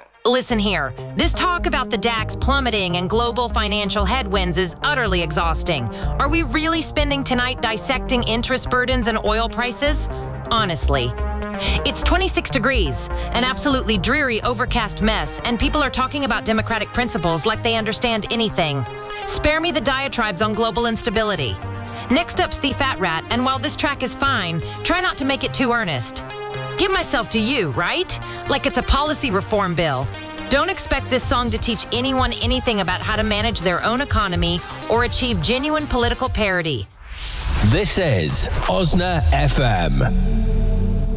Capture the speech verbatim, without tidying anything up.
Listen here. This talk about the DAX plummeting and global financial headwinds is utterly exhausting. Are we really spending tonight dissecting interest burdens and oil prices? Honestly. It's twenty-six degrees, an absolutely dreary, overcast mess, and people are talking about democratic principles like they understand anything. Spare me the diatribes on global instability. Next up's The Fat Rat, and while this track is fine, try not to make it too earnest. Give myself to you, right? Like it's a policy reform bill. Don't expect this song to teach anyone anything about how to manage their own economy or achieve genuine political parity. This is Osna F M.